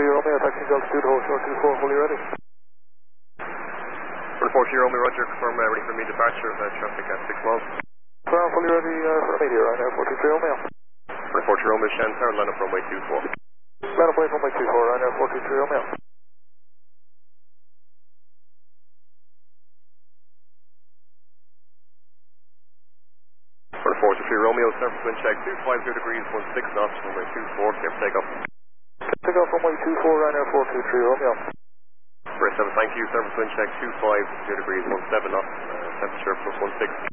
Romeo, taxiing altitude, hold short 24, fully ready. 140 Romeo, roger, confirm ready for me departure, traffic at 6 miles. Confirm fully ready for meteor, Ryanair 423 Romeo. 140 Romeo, Shan Tower, line up runway 24. Line up runway 24, Ryanair 423 Romeo. 143 Romeo, surface wind check 250 degrees, 16 knots, runway 24, clear for takeoff. Take off runway 24, Ryanair 423 Romeo. Bridge 7, thank you, surface wind check 250 degrees, 17 knots, temperature +16.